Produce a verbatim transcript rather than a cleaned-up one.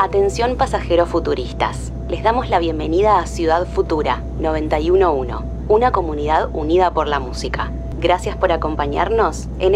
Atención pasajeros futuristas. Les damos la bienvenida a Ciudad Futura noventa y uno punto uno, una comunidad unida por la música. Gracias por acompañarnos en